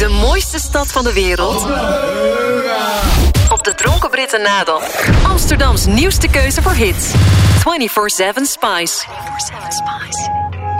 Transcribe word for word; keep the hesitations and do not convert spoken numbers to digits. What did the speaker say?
de mooiste stad van de wereld? Op de Dronken Britten na dan. Amsterdams nieuwste keuze voor hits. vierentwintig zeven Spice.